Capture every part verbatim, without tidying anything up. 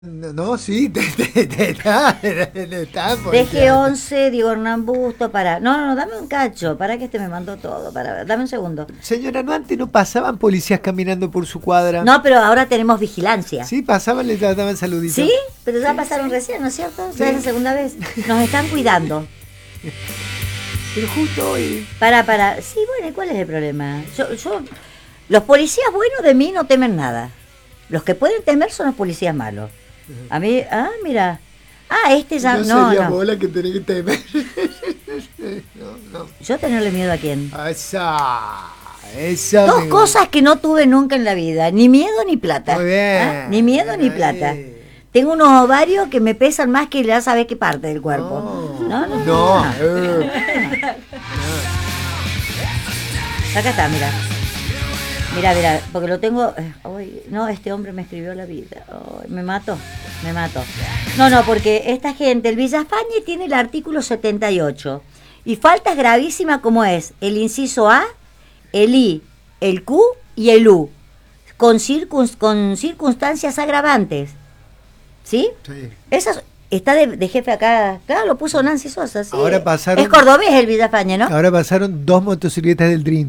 No, no, sí, te, te, te está, te está D G once, Diego Hernán Busto, para. No, no, no, dame un cacho, para que este me mandó todo, para, dame un segundo. Señora, ¿no antes no pasaban policías caminando por su cuadra? No, pero ahora tenemos vigilancia. Sí, pasaban, les daban saluditos. ¿Sí? Pero ya sí, pasaron sí. recién, ¿no es cierto? Sí. Ya es la segunda vez. Nos están cuidando. Pero justo hoy. Para, para. Sí, bueno, ¿y cuál es el problema? Yo, yo, los policías buenos de mí no temen nada. Los que pueden temer son los policías malos. A mí, ah, mira. Ah, este ya, Yo no, sería no. bola que tenés que temer. no, no. ¿Yo tenerle miedo a quién? Esa, esa. Dos cosas que no tuve nunca en la vida, ni miedo ni plata. Muy bien. ¿Ah? Ni miedo ni Ahí. plata. Tengo unos ovarios que me pesan más que ya sabes qué parte del cuerpo. No, no, no. no. no. eh. Acá está, mira. Mira, mira, porque lo tengo. Ay, no, este hombre me escribió la vida. Ay, me mato, me mato. No, no, porque esta gente, el Villafañe tiene el artículo setenta y ocho. Y faltas gravísimas como es el inciso A, el I, el Q y el U. Con, circun, con circunstancias agravantes. ¿Sí? Sí. Esas. Está de, de jefe acá. Claro, lo puso Nancy Sosa. ¿Sí? Ahora pasaron. Es cordobés el Villafañe, ¿no? Ahora pasaron dos motocicletas del Dream.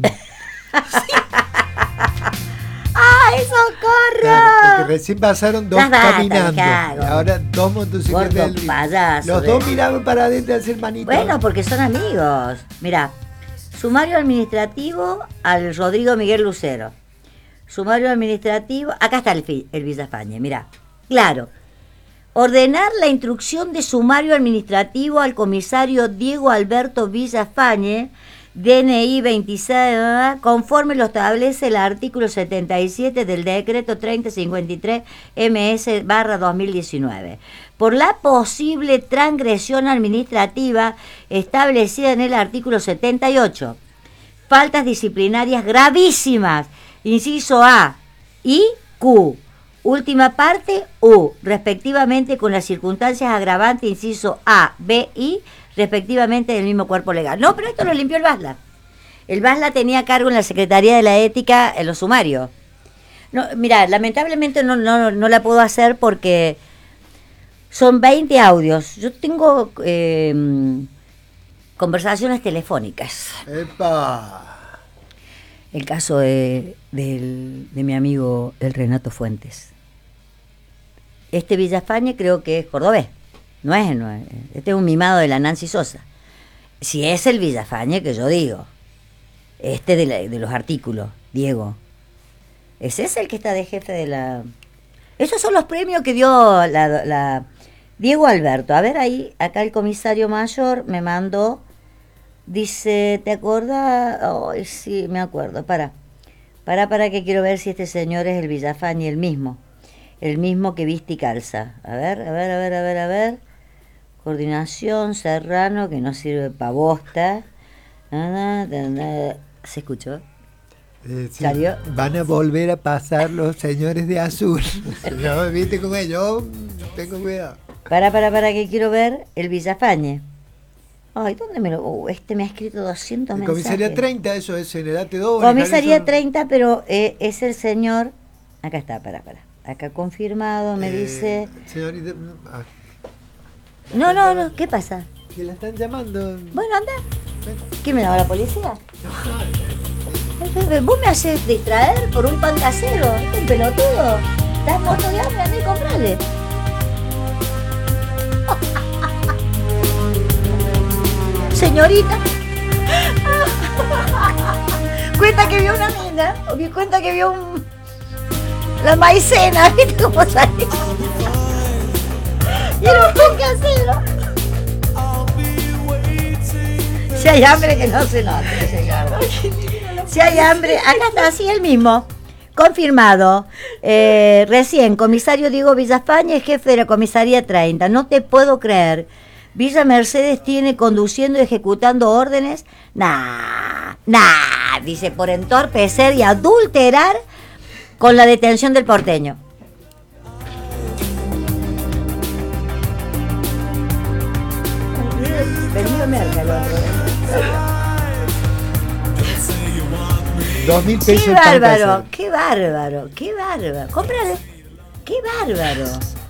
¡Ay, socorro! Claro, porque recién pasaron dos Las basta, caminando. Ricardo. Y ahora dos motocicletas Gordo del Dream. payaso, Los de- dos miraban para adentro a hacer manitos. Bueno, porque son amigos. Mirá, sumario administrativo al Rodrigo Miguel Lucero. Sumario administrativo, acá está el, fi- el Villafañe, mirá. Claro. Ordenar la instrucción de sumario administrativo al comisario Diego Alberto Villafañe, D N I veintiséis, conforme lo establece el artículo setenta y siete del decreto treinta cincuenta y tres M S barra dos mil diecinueve, por la posible transgresión administrativa establecida en el artículo setenta y ocho. Faltas disciplinarias gravísimas, inciso A y Q. Última parte, U, respectivamente con las circunstancias agravantes, inciso A, B, I, respectivamente del mismo cuerpo legal. No, pero esto lo limpió el BASLA. El BASLA tenía cargo en la Secretaría de la Ética en los sumarios. No, mira, lamentablemente no, no, no la puedo hacer porque son veinte audios. Yo tengo eh, conversaciones telefónicas. ¡Epa! El caso de, del- de mi amigo el Renato Fuentes. Este Villafañe creo que es cordobés. No es, no es. Este es un mimado de la Nancy Sosa. Si es el Villafañe que yo digo. Este de, la- de los artículos, Diego. Ese es el que está de jefe de la... Esos son los premios que dio la, la Diego Alberto. A ver ahí, acá el comisario mayor me mandó... Dice, ¿te acuerdas? Ay, sí, me acuerdo. Para, para, para que quiero ver si este señor es el Villafañe, el mismo. El mismo que viste y calza. A ver, a ver, a ver, a ver, a ver. Coordinación, Serrano, que no sirve pa' bosta. Nada, nada. ¿Se escuchó? Eh, sí, ¿Salió? van a volver a pasar los señores de azul. Yo, viste cómo es, yo tengo cuidado. Para, para, para, que quiero ver el Villafañe. Ay, ¿dónde me lo...? Uh, este me ha escrito doscientos mensajes. Comisaría treinta, eso es en edad doble. Comisaría treinta, pero eh, es el señor... Acá está, para, para. Acá confirmado, me Eh, dice... Señorita, ah, No, no, no, ¿qué pasa? que la están llamando. Bueno, anda. ¿Qué me daba la policía? Vos me haces distraer por un pan casero, ¿es un pelotudo? ¿Estás muerto de hambre? Andá y comprale. Señorita. Cuenta que vio una mina, o vi- cuenta que vio un... la maicena, ¿viste cómo salió? Y era un pan casero. Si hay hambre, que no se note, señor. Si hay hambre, acá está, así el mismo. Confirmado. Eh, recién, comisario Diego Villafañe, jefe de la comisaría treinta. No te puedo creer. Villa Mercedes tiene conduciendo y ejecutando órdenes. Nah, nah, dice, por entorpecer y adulterar con la detención del porteño. Venido merca el otro. Dos mil pesos Qué el pan bárbaro, casero. qué bárbaro, qué bárbaro. Cómprale. Qué bárbaro.